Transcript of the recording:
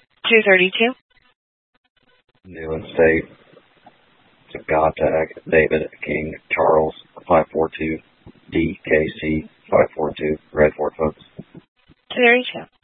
232. Newland State. To contact David King Charles 542 DKC 542 Redford, folks. 232.